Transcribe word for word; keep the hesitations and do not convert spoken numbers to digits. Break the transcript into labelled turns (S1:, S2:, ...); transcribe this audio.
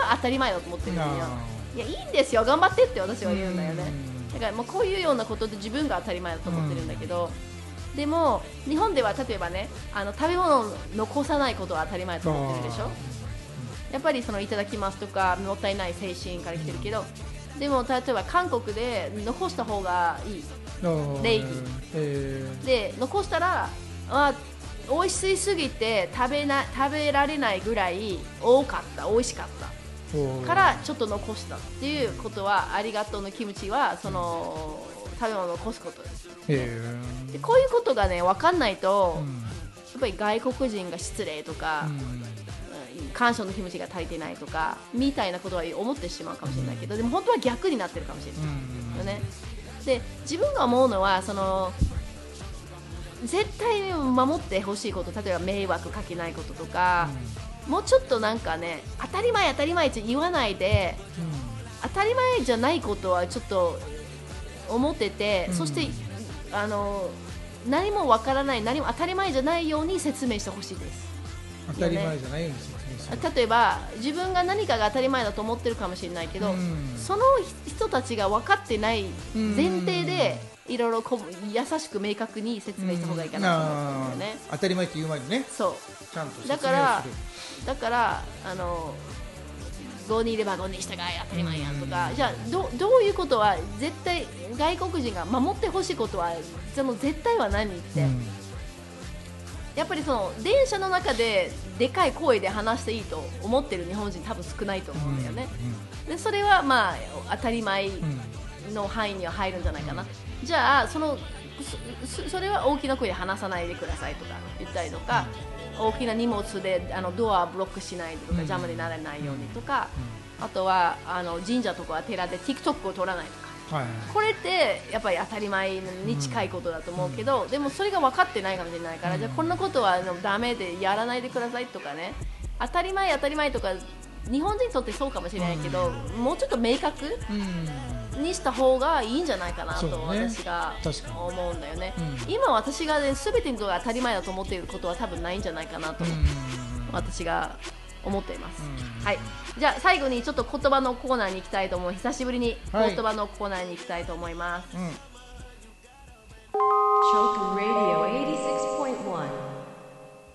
S1: が当たり前だと思ってるんだよ。いやいいんですよ頑張ってって私は言うんだよね。だからもうこういうようなことで自分が当たり前だと思ってるんだけど、でも日本では例えばねあの食べ物を残さないことは当たり前だと思ってるでしょ。やっぱりそのいただきますとかもったいない精神から来てるけど、でも例えば韓国で残した方がいい礼儀、えー、で残したらあ美味しすぎて食べな食べられないぐらい多かった美味しかったからちょっと残したっていうことはありがとうのキムチはその食べ物を残すことです、えー、でこういうことがね分かんないと、うん、やっぱり外国人が失礼とか、うん、感謝のキムチが足りてないとかみたいなことは思ってしまうかもしれないけど、でも本当は逆になってるかもしれない、うん、よね。で自分が思うのはその絶対守ってほしいこと、例えば迷惑かけないこととか、うん、もうちょっとなんかね当たり前当たり前って言わないで、うん、当たり前じゃないことはちょっと思ってて、うん、そしてあの何もわからない何も当たり前じゃないように説明してほしいです。
S2: 当たり前じゃないように説明する。
S1: 例えば自分が何かが当たり前だと思ってるかもしれないけど、うん、その人たちが分かってない前提で、うん、いろいろこ優しく明確に説明した方がいいかなと思うんですよね、
S2: うん、当たり前って言う前にね、
S1: そう
S2: ちゃんと説明をする。
S1: だからだからあのごにんいればごにん従い当たり前やんとか、うん、じゃあ ど, どういうことは絶対外国人が守ってほしいことはその絶対は何って、うん、やっぱりその電車の中ででかい声で話していいと思ってる日本人多分少ないと思うんだよね、うんうん、でそれはまあ当たり前の範囲には入るんじゃないかな、うん、じゃあその そ, それは大きな声で話さないでくださいとか言ったりとか、うん、大きな荷物であのドアをブロックしないとか、うん、邪魔にならないようにとか、うん、あとはあの神社とか寺で TikTok を撮らないとか、はい、これってやっぱり当たり前に近いことだと思うけど、うん、でもそれが分かってないかもしれないから、うん、じゃあこんなことはダメでやらないでくださいとかね、当たり前当たり前とか日本人にとってそうかもしれないけど、うん、もうちょっと明確にした方がいいんじゃないかなと私が思うんだよね、うん、今私が、ね、全てのことが当たり前だと思っていることは多分ないんじゃないかなと、うん、私が思っています、うん、はい。じゃあ最後にちょっと言葉のコーナーに行きたいと思う。久しぶりに言葉のコーナーに行きたいと思います、はい。